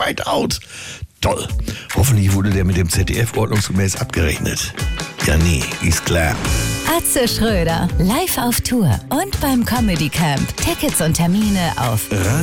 Fight Out. Toll. Hoffentlich wurde der mit dem ZDF ordnungsgemäß abgerechnet. Ja, nee, ist klar. Atze Schröder, live auf Tour und beim Comedy Camp. Tickets und Termine auf